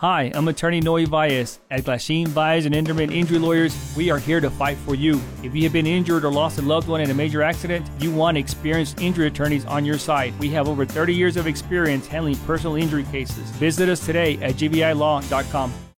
Hi, I'm attorney Noe Valles. At Glasheen, Valles and Enderman Injury Lawyers, we are here to fight for you. If you have been injured or lost a loved one in a major accident, you want experienced injury attorneys on your side. We have over 30 years of experience handling personal injury cases. Visit us today at gvilaw.com.